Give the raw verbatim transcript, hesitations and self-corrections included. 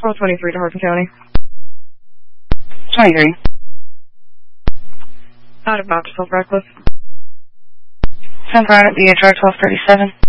twelve twenty-three to Hardin County. twenty-three. Out of bounds, self reckless. ten five, be a drug twelve thirty-seven.